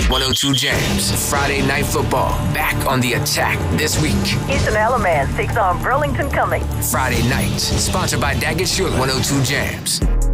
102 Jams. Friday Night Football. Back on the attack this week. Eastern Alabama takes on Burlington Cummings. Friday night. Sponsored by Daggett Schuler. 102 Jams.